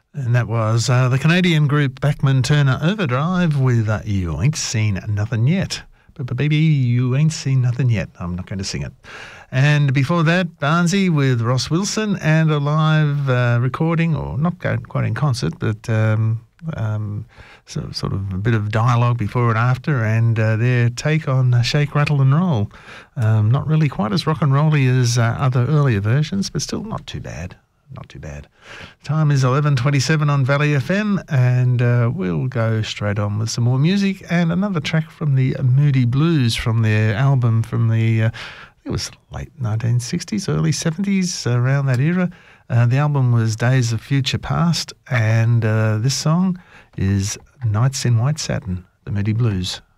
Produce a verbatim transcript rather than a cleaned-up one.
And that was uh, the Canadian group Bachman Turner Overdrive with uh, You Ain't Seen Nothing Yet. But, but baby, you ain't seen nothing yet. I'm not going to sing it. And before that, Barnsey with Ross Wilson and a live uh, recording, or not quite in concert, but um, um, so, sort of a bit of dialogue before and after, and uh, their take on uh, Shake, Rattle and Roll. Um, not really quite as rock and rolly as uh, other earlier versions, but still not too bad. Not too bad. Time is eleven twenty-seven on Valley F M, and uh, we'll go straight on with some more music and another track from the Moody Blues from their album from the, uh, it was late nineteen sixties, early seventies, around that era. Uh, the album was Days of Future Past, and uh, this song is Nights in White Satin, the Moody Blues.